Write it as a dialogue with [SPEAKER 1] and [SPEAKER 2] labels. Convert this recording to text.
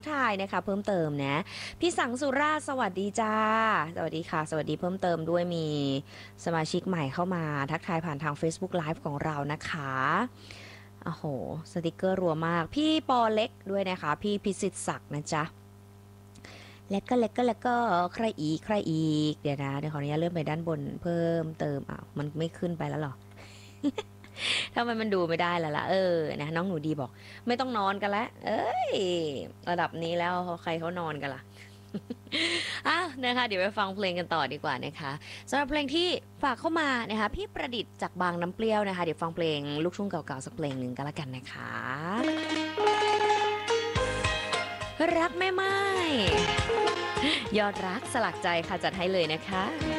[SPEAKER 1] ทายนะคะเพิ่มเติมนะพี่สังสุราษฎร์สวัสดีจ้าสวัสดีค่ะสวัสดีเพิ่มเติมด้วยมีสมาชิกใหม่เข้ามาทักทายผ่านทาง Facebook Live ของเรานะคะโอ้โหสติกเกอร์รัวมากพี่ปอเล็กด้วยนะคะพี่พิสิทธิ์ศักดิ์นะจ๊ะแล้วก็ใครอีกเดี๋ยวนะเดี๋ยวขออนุญาตเลื่อนไปด้านบนเพิ่มเติมมันไม่ขึ้นไปแล้วหรอ ทำไมมันดูไม่ได้แล้วล่ะนะน้องหนูดีบอกไม่ต้องนอนกันแล้วระดับนี้แล้วใครเขานอนกันล่ะนะคะเดี๋ยวไปฟังเพลงกันต่อดีกว่านะคะสำหรับเพลงที่ฝากเข้ามานะคะพี่ประดิษฐ์จากบางน้ำเปรี้ยวนะคะเดี๋ยวฟังเพลงลูกทุ่งเก่าๆสักเพลงหนึ่งก็แล้วกันนะคะรักแม่ไม้ยอดรักสลักใจค่ะจัดให้เลยนะคะ